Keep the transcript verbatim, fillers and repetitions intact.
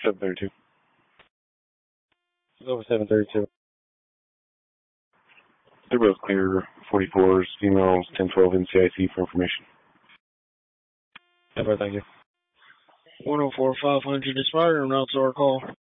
seven thirty-two. Over seven thirty-two. They're both clear. forty-fours, females, ten twelve N C I C for information. Never, thank you. one oh four five hundred is fired, and route to our call.